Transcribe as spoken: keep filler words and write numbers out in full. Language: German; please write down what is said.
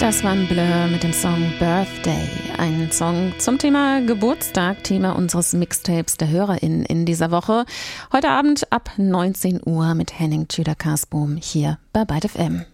Das waren Blur mit dem Song Birthday. Ein Song zum Thema Geburtstag, Thema unseres Mixtapes der HörerInnen in dieser Woche. Heute Abend ab neunzehn Uhr mit Henning Tschüder-Karsboom hier bei Byte F M.